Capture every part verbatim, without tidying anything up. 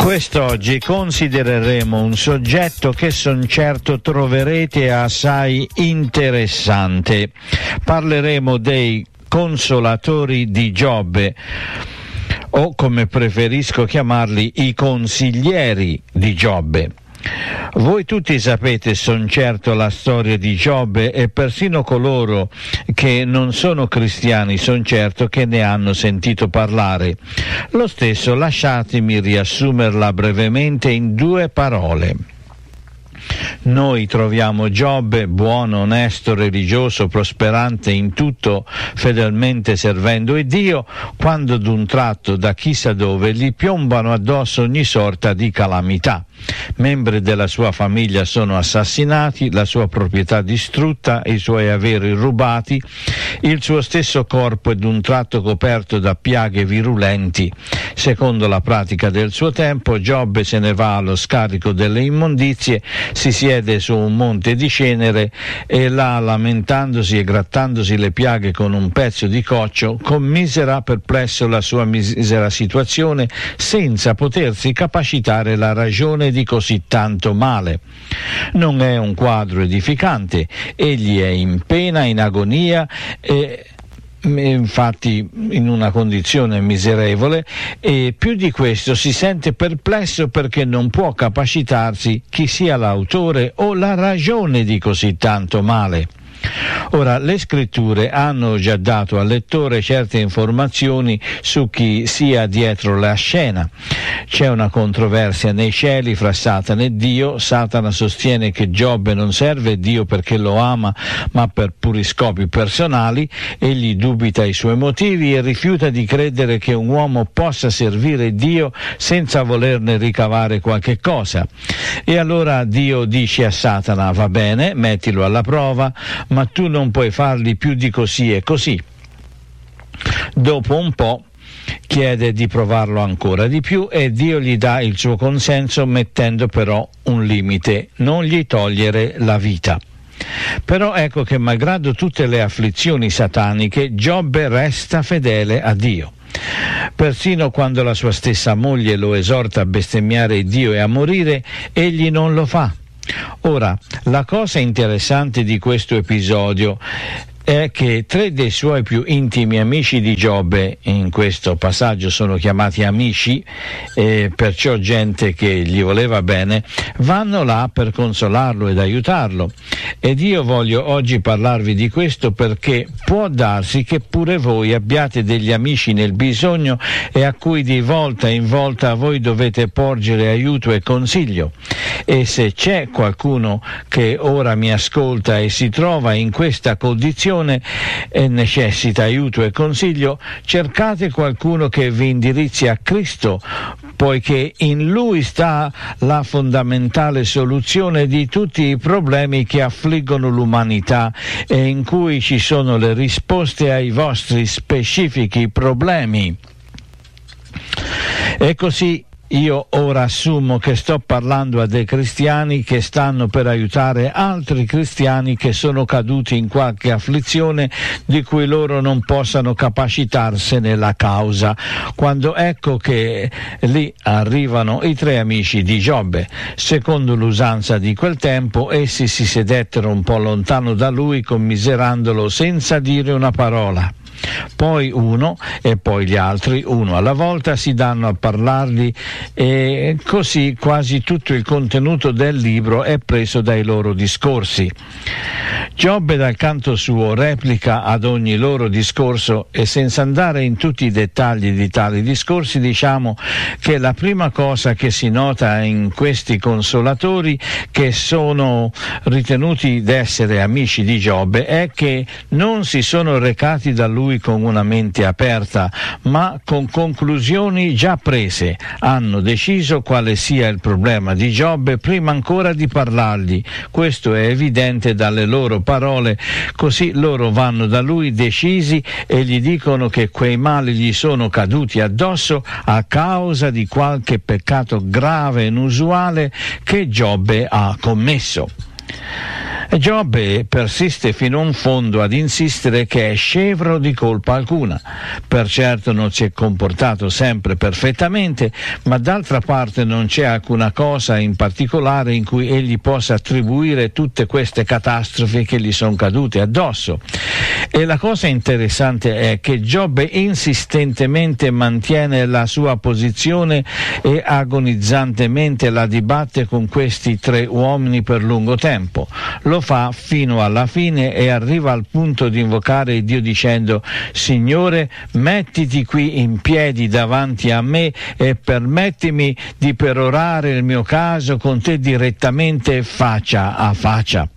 Quest'oggi considereremo un soggetto che son certo troverete assai interessante. Parleremo dei consolatori di Giobbe, o come preferisco chiamarli, i consiglieri di Giobbe. Voi tutti sapete, son certo, la storia di Giobbe, e persino coloro che non sono cristiani son certo che ne hanno sentito parlare. Lo stesso lasciatemi riassumerla brevemente in due parole. Noi troviamo Giobbe buono, onesto, religioso, prosperante in tutto, fedelmente servendo il Dio, quando d'un tratto da chissà dove gli piombano addosso ogni sorta di calamità. Membri della sua famiglia sono assassinati, la sua proprietà distrutta, i suoi averi rubati, il suo stesso corpo è d'un tratto coperto da piaghe virulenti. Secondo la pratica del suo tempo, Giobbe se ne va allo scarico delle immondizie, si siede su un monte di cenere e là, lamentandosi e grattandosi le piaghe con un pezzo di coccio, commisera perplesso la sua misera situazione, senza potersi capacitare la ragione di così tanto male. Non è un quadro edificante, egli è in pena, in agonia e infatti in una condizione miserevole, e più di questo si sente perplesso perché non può capacitarsi chi sia l'autore o la ragione di così tanto male. Ora, le scritture hanno già dato al lettore certe informazioni su chi sia dietro la scena. C'è una controversia nei cieli fra Satana e Dio. Satana sostiene che Giobbe non serve Dio perché lo ama, ma per puri scopi personali. Egli dubita i suoi motivi e rifiuta di credere che un uomo possa servire Dio senza volerne ricavare qualche cosa. E allora Dio dice a Satana: va bene, mettilo alla prova, ma tu non puoi fargli più di così e così. Dopo un po' chiede di provarlo ancora di più e Dio gli dà il suo consenso, mettendo però un limite: non gli togliere la vita. Però ecco che malgrado tutte le afflizioni sataniche, Giobbe resta fedele a Dio. Persino quando la sua stessa moglie lo esorta a bestemmiare Dio e a morire, egli non lo fa. Ora, la cosa interessante di questo episodio è che tre dei suoi più intimi amici di Giobbe, in questo passaggio sono chiamati amici, e perciò gente che gli voleva bene, vanno là per consolarlo ed aiutarlo. Ed io voglio oggi parlarvi di questo perché può darsi che pure voi abbiate degli amici nel bisogno e a cui di volta in volta voi dovete porgere aiuto e consiglio. E se c'è qualcuno che ora mi ascolta e si trova in questa condizione e necessita aiuto e consiglio, cercate qualcuno che vi indirizzi a Cristo, poiché in Lui sta la fondamentale soluzione di tutti i problemi che affliggono l'umanità e in cui ci sono le risposte ai vostri specifici problemi. E così io ora assumo che sto parlando a dei cristiani che stanno per aiutare altri cristiani che sono caduti in qualche afflizione di cui loro non possano capacitarsene la causa, quando ecco che lì arrivano i tre amici di Giobbe. Secondo l'usanza di quel tempo, essi si sedettero un po' lontano da lui, commiserandolo senza dire una parola. Poi uno e poi gli altri, uno alla volta, si danno a parlargli, e così quasi tutto il contenuto del libro è preso dai loro discorsi. Giobbe dal canto suo replica ad ogni loro discorso, e senza andare in tutti i dettagli di tali discorsi, diciamo che la prima cosa che si nota in questi consolatori, che sono ritenuti d'essere amici di Giobbe, è che non si sono recati da lui con una mente aperta, ma con conclusioni già prese. Hanno deciso quale sia il problema di Giobbe prima ancora di parlargli. Questo è evidente dalle loro parole. Così loro vanno da lui decisi e gli dicono che quei mali gli sono caduti addosso a causa di qualche peccato grave e inusuale che Giobbe ha commesso. Giobbe persiste fino in fondo ad insistere che è scevro di colpa alcuna. Per certo non si è comportato sempre perfettamente, ma d'altra parte non c'è alcuna cosa in particolare in cui egli possa attribuire tutte queste catastrofi che gli sono cadute addosso. E la cosa interessante è che Giobbe insistentemente mantiene la sua posizione e agonizzantemente la dibatte con questi tre uomini per lungo tempo. Lo fa fino alla fine e arriva al punto di invocare Dio dicendo: Signore, mettiti qui in piedi davanti a me e permettimi di perorare il mio caso con te direttamente faccia a faccia.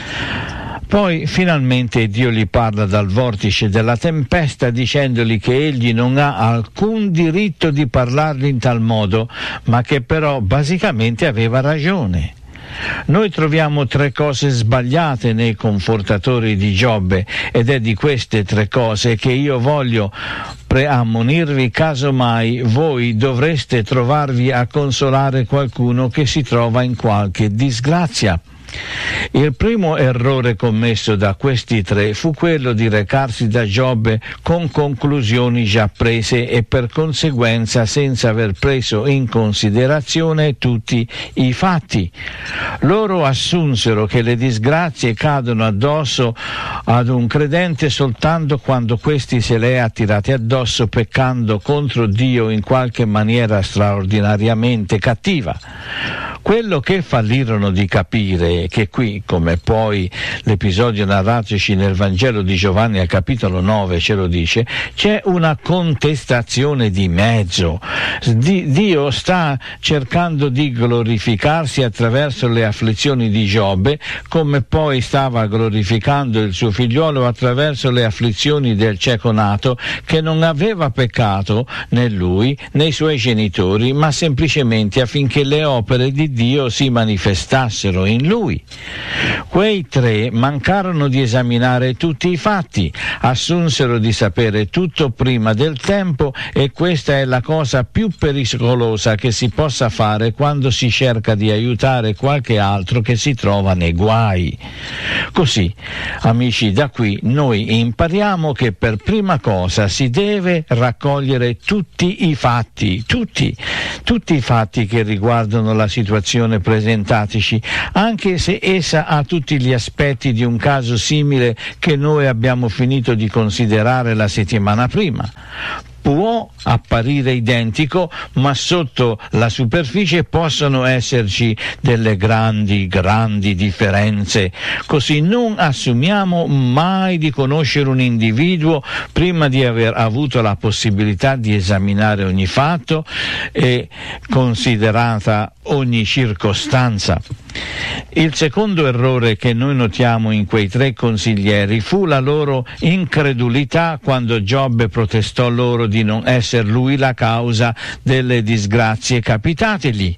Poi finalmente Dio gli parla dal vortice della tempesta dicendogli che egli non ha alcun diritto di parlargli in tal modo, ma che però basicamente aveva ragione. Noi troviamo tre cose sbagliate nei confortatori di Giobbe ed è di queste tre cose che io voglio preammonirvi casomai voi dovreste trovarvi a consolare qualcuno che si trova in qualche disgrazia. Il primo errore commesso da questi tre fu quello di recarsi da Giobbe con conclusioni già prese e per conseguenza senza aver preso in considerazione tutti i fatti. Loro assunsero che le disgrazie cadono addosso ad un credente soltanto quando questi se le ha tirate addosso peccando contro Dio in qualche maniera straordinariamente cattiva. Quello che fallirono di capire è che qui, come poi l'episodio narratoci nel Vangelo di Giovanni al capitolo nove ce lo dice, c'è una contestazione di mezzo. Dio sta cercando di glorificarsi attraverso le afflizioni di Giobbe, come poi stava glorificando il suo figliolo attraverso le afflizioni del cieco nato, che non aveva peccato né lui né i suoi genitori, ma semplicemente affinché le opere di Dio si manifestassero in lui. Quei tre mancarono di esaminare tutti i fatti, assunsero di sapere tutto prima del tempo e questa è la cosa più pericolosa che si possa fare quando si cerca di aiutare qualche altro che si trova nei guai. Così, amici, da qui noi impariamo che per prima cosa si deve raccogliere tutti i fatti, tutti, tutti i fatti che riguardano la situazione presentatici, anche se essa ha tutti gli aspetti di un caso simile che noi abbiamo finito di considerare la settimana prima. Può apparire identico, ma sotto la superficie possono esserci delle grandi, grandi differenze. Così non assumiamo mai di conoscere un individuo prima di aver avuto la possibilità di esaminare ogni fatto e considerata ogni circostanza. Il secondo errore che noi notiamo in quei tre consiglieri fu la loro incredulità quando Giobbe protestò loro di non essere lui la causa delle disgrazie capitategli.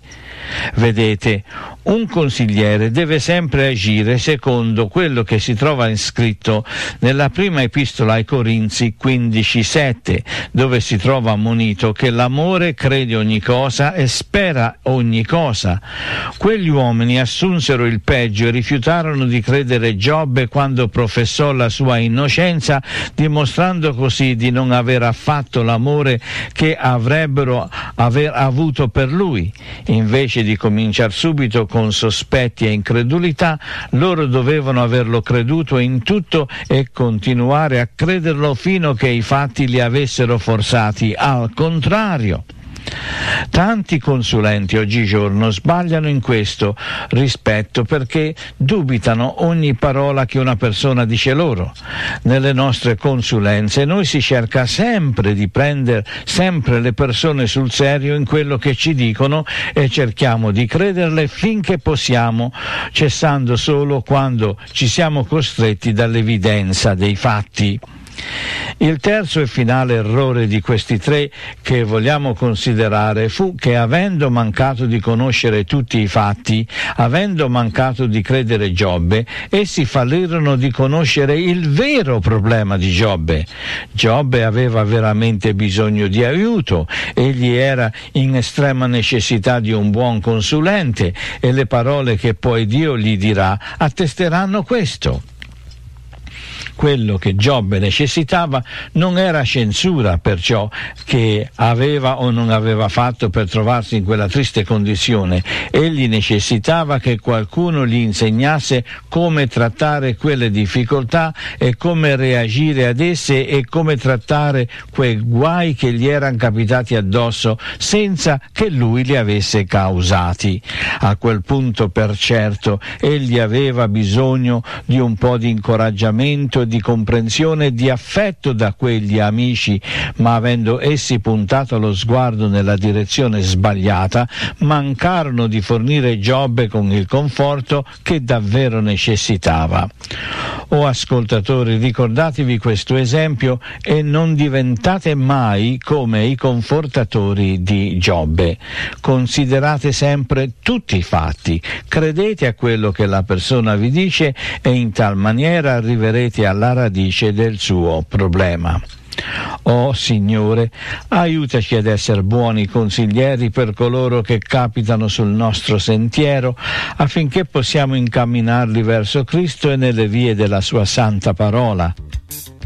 Vedete, un consigliere deve sempre agire secondo quello che si trova scritto nella prima epistola ai Corinzi quindici sette, dove si trova ammonito che l'amore crede ogni cosa e spera ogni cosa. Quegli uomini assunsero il peggio e rifiutarono di credere Giobbe quando professò la sua innocenza, dimostrando così di non aver affatto l'amore che avrebbero aver avuto per lui. Invece di cominciare subito con sospetti e incredulità, loro dovevano averlo creduto in tutto e continuare a crederlo fino che i fatti li avessero forzati al contrario. Tanti consulenti oggigiorno sbagliano in questo rispetto perché dubitano ogni parola che una persona dice loro. Nelle nostre consulenze noi si cerca sempre di prendere sempre le persone sul serio in quello che ci dicono e cerchiamo di crederle finché possiamo, cessando solo quando ci siamo costretti dall'evidenza dei fatti. Il terzo e finale errore di questi tre che vogliamo considerare fu che, avendo mancato di conoscere tutti i fatti, avendo mancato di credere Giobbe, essi fallirono di conoscere il vero problema di Giobbe. Giobbe aveva veramente bisogno di aiuto, egli era in estrema necessità di un buon consulente, e le parole che poi Dio gli dirà attesteranno questo. Quello che Giobbe necessitava non era censura per ciò che aveva o non aveva fatto per trovarsi in quella triste condizione. Egli necessitava che qualcuno gli insegnasse come trattare quelle difficoltà e come reagire ad esse e come trattare quei guai che gli erano capitati addosso senza che lui li avesse causati. A quel punto, per certo, egli aveva bisogno di un po' di incoraggiamento, di comprensione e di affetto da quegli amici, ma avendo essi puntato lo sguardo nella direzione sbagliata, mancarono di fornire Giobbe con il conforto che davvero necessitava. O ascoltatori, ricordatevi questo esempio e non diventate mai come i confortatori di Giobbe. Considerate sempre tutti i fatti, credete a quello che la persona vi dice e in tal maniera arriverete alla radice del suo problema. Oh Signore, aiutaci ad essere buoni consiglieri per coloro che capitano sul nostro sentiero, affinché possiamo incamminarli verso Cristo e nelle vie della sua santa parola.